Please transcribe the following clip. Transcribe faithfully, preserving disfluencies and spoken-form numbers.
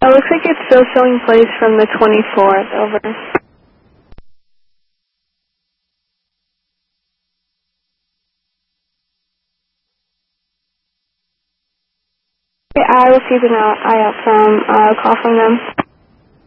It looks like it's still showing plays from the twenty-fourth. Over. Okay, I will keep an eye out from uh, a call from them.